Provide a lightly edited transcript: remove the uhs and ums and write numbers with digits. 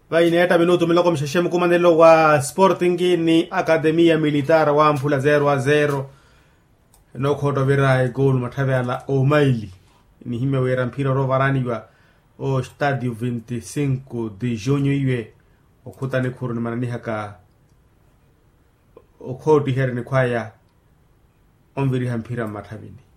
Vaineta minuto miloko msheshemu kumanelo wa Sporting ni Academia Militar wa Mpula 0-0 no khoto vera goal mathavela o maili ni hime wera mpira ro varaniwa o stadio 25 de junho iwe okutani khuruni manani haka o khoti herni khwaya omviri hampira mathavini